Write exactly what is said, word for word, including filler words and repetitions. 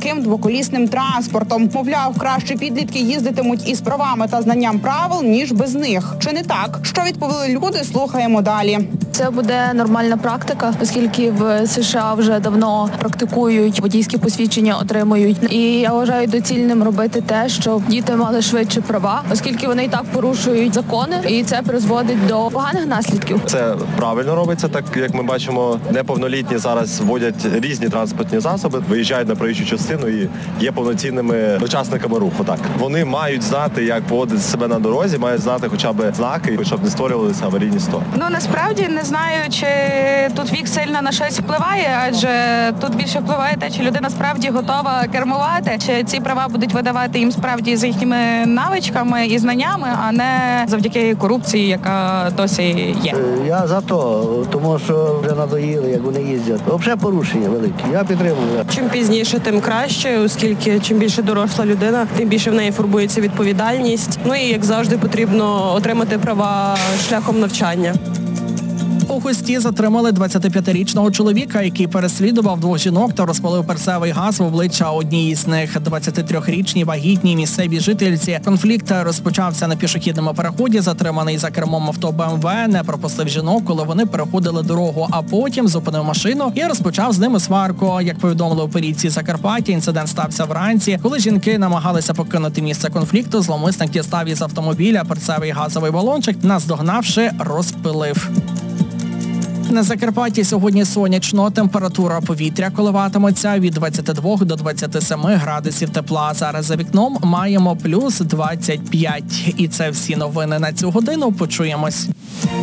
важким двоколісним транспортом. Мовляв, краще підлітки їздитимуть із правами та знанням правил, ніж без них. Чи не так? Що відповіли люди, слухаємо далі. Це буде нормальна практика, оскільки в США вже давно практикують, водійські посвідчення отримують. І я вважаю доцільним робити те, щоб діти мали швидше права, оскільки вони і так порушують закони, і це призводить до поганих наслідків. Це правильно робиться, так як ми бачимо, неповнолітні зараз водять різні транспортні засоби, виїжджають на проїжджу частину і є повноцінними учасниками руху. Так вони мають знати, як поводити себе на дорозі, мають знати хоча б знаки, щоб не створювалися аварійні ситуації. Ну насправді не знаю, чи тут вік сильно на щось впливає, адже тут більше впливає те, чи людина справді готова кермувати, чи ці права будуть видавати їм справді з їхніми навичками і знаннями, а не завдяки корупції, яка досі є. Я за то, тому що вже надоїли, як вони їздять. Взагалі порушення великі. Я підтримую. Чим пізніше, тим краще, оскільки чим більше доросла людина, тим більше в неї формується відповідальність. Ну і, як завжди, потрібно отримати права шляхом навчання. У Хусті затримали двадцятип'ятирічного чоловіка, який переслідував двох жінок та розпалив перцевий газ в обличчя однієї з них. двадцятитрирічній вагітній місцевій жительці. Конфлікт розпочався на пішохідному переході. Затриманий за кермом авто Б М В не пропустив жінок, коли вони переходили дорогу, а потім зупинив машину і розпочав з ними сварку. Як повідомили у поліції Закарпаття, інцидент стався вранці. Коли жінки намагалися покинути місце конфлікту, зловмисник дістав із автомобіля перцевий газовий балончик, наздогнавши, розпилив. На Закарпатті сьогодні сонячно, температура повітря коливатиметься від двадцяти двох до двадцяти семи градусів тепла. Зараз за вікном маємо плюс двадцять п'ять. І це всі новини на цю годину. Почуємось.